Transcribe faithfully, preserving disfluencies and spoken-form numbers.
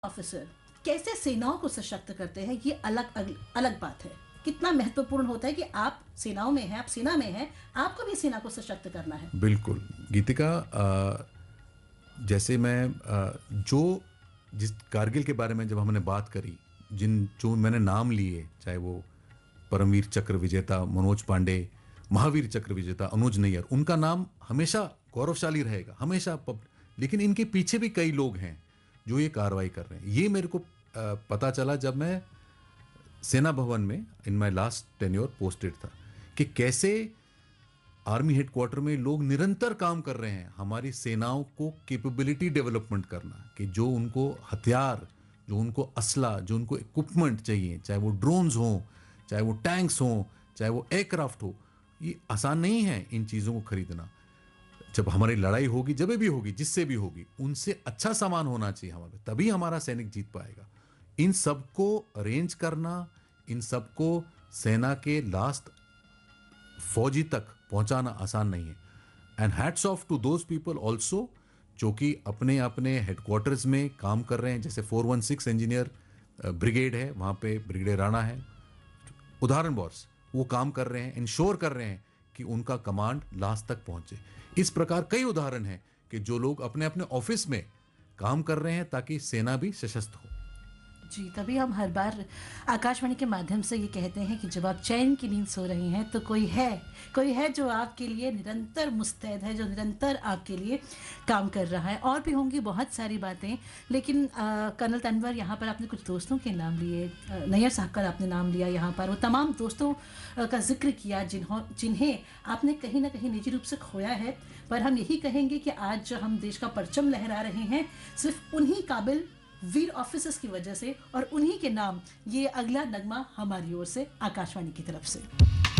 Officer कैसे सेनाओं को सशक्त करते हैं, ये अलग अलग, अलग बात है। कितना महत्वपूर्ण होता है कि आप सेनाओं में हैं, आप सेना में हैं, आपको भी सेना को सशक्त करना है। बिल्कुल गीतिका, अ, जैसे मैं अ, जो जिस कारगिल के बारे में जब हमने बात करी, जिन जो मैंने नाम लिए, चाहे वो परमवीर चक्र विजेता मनोज पांडे, महावीर चक्र विजेता अनुज नैयर, उनका नाम हमेशा गौरवशाली रहेगा, हमेशा पब, लेकिन इनके पीछे भी कई लोग हैं जो ये कार्रवाई कर रहे हैं। ये मेरे को अ, पता चला जब मैं सेना भवन में in my last tenure posted था, कि कैसे आर्मी हेडक्वार्टर में लोग निरंतर काम कर रहे हैं हमारी सेनाओं को कैपेबिलिटी डेवलपमेंट करना, कि जो उनको हथियार, जो उनको असला, जो उनको इक्विपमेंट चाहिए, चाहे वो ड्रोन्स हों, चाहे वो टैंक्स हों, चाहे वो एयरक्राफ्ट हो, ये आसान नहीं है इन चीज़ों को खरीदना। जब हमारी लड़ाई होगी, जब भी होगी, जिससे भी होगी, उनसे अच्छा सामान होना चाहिए हमारे, तभी हमारा सैनिक जीत पाएगा। इन सबको अरेंज करना, इन सबको सेना के लास्ट फौजी तक पहुंचाना आसान नहीं है। And hats off to those people also जो कि अपने अपने हेडक्वार्टर्स में काम कर रहे हैं। जैसे four one six engineer brigade है, वहाँ पे ब्रिगेडियर राणा है, उदाहरण बॉस, वो काम कर रहे हैं, इंश्योर कर रहे हैं कि उनका कमांड लास्ट तक पहुंचे। इस प्रकार कई उदाहरण हैं कि जो लोग अपने अपने ऑफिस में काम कर रहे हैं ताकि सेना भी सशक्त हो। जी, तभी हम हर बार आकाशवाणी के माध्यम से ये कहते हैं कि जब आप चैन की नींद सो रही हैं तो कोई है कोई है जो आपके लिए निरंतर मुस्तैद है, जो निरंतर आपके लिए काम कर रहा है। और भी होंगी बहुत सारी बातें, लेकिन आ, कर्नल तनवर, यहाँ पर आपने कुछ दोस्तों के नाम लिए, नैयर साहब का आपने नाम लिया, यहाँ पर वो तमाम दोस्तों का जिक्र किया जिन्हों जिन्हें आपने कहीं ना कहीं निजी रूप से खोया है। पर हम यही कहेंगे कि आज जो हम देश का परचम लहरा रहे हैं, सिर्फ उन्हीं काबिल वीर ऑफिसर्स की वजह से, और उन्हीं के नाम ये अगला नगमा हमारी ओर से आकाशवाणी की तरफ से।